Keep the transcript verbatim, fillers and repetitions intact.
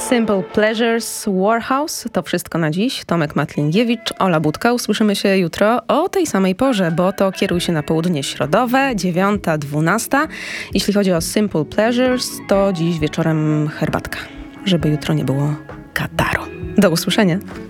Simple Pleasures, Warhouse. To wszystko na dziś. Tomek Matlingiewicz, Ola Budka. Usłyszymy się jutro o tej samej porze, bo to Kieruj się na południe środowe, dziewiąta, dwunasta. Jeśli chodzi o Simple Pleasures, to dziś wieczorem herbatka, żeby jutro nie było kataru. Do usłyszenia.